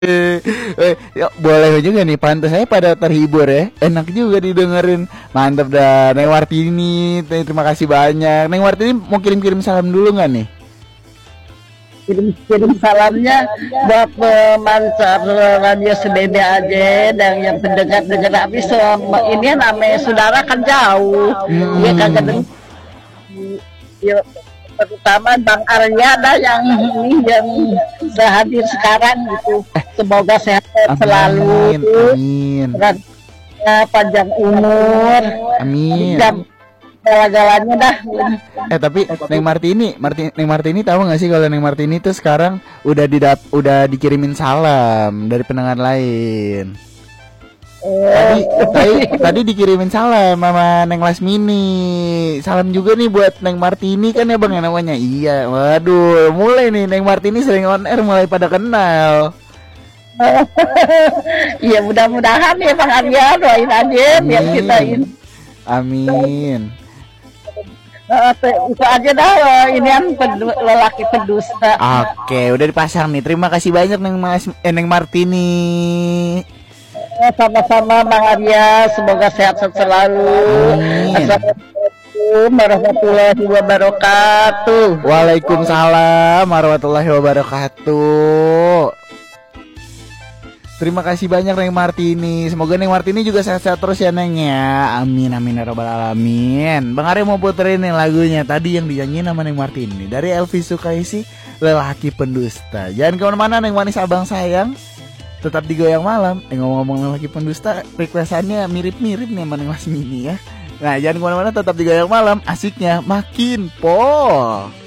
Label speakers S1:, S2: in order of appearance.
S1: Ya, boleh juga nih, pantas saya pada terhibur ya. Enak juga didengerin. Mantap dah, Neng Martini. Terima kasih banyak. Neng Martini mau kirim-kirim salam dulu nggak nih?
S2: Kirim salamnya buat pemancar radio SBB aja dan yang pendengar-dengar habis ini namanya saudara kan jauh. Dia kagak dengar. Ya, terutama Bang Arya dah yang ini yang sehadir sekarang gitu. Semoga sehat selalu.
S1: Amin.
S2: Panjang umur.
S1: Amin.
S2: Galanya dah.
S1: Tapi Neng Martini tahu nggak sih kalau Neng Martini tuh sekarang udah dikirimin salam dari pendengar lain. Tadi dikirimin salam sama Neng Lasmini. Salam juga nih buat Neng Martini kan ya Bang ya namanya. Iya. Waduh, mulai nih Neng Martini sering on air mulai pada kenal.
S2: Iya mudah-mudahan ya Bang Arya doain aja biar kita ini.
S1: Amin.
S2: Itu aja dah ini kan lelaki pendusta.
S1: Oke, udah dipasang nih. Terima kasih banyak Neng Martini.
S2: Sama-sama Bang Arya, semoga sehat selalu. Assalamualaikum warahmatullahi wabarakatuh.
S1: Waalaikumsalam warahmatullahi wabarakatuh. Terima kasih banyak Neng Martini. Semoga Neng Martini juga sehat-sehat terus ya Neng ya. Amin amin ya rabbal alamin. Bang Arya mau puterin nih lagunya tadi yang dinyanyiin sama Neng Martini dari Elvi Sukaisi, Lelaki Pendusta. Jangan kemana-mana Neng manis abang sayang. Tetap digoyang malam. Ngomong-ngomong lelaki pendusta, requestannya mirip-mirip nih sama Neng Lasmini ya. Nah jangan kemana-mana, tetap digoyang malam. Asiknya makin pol.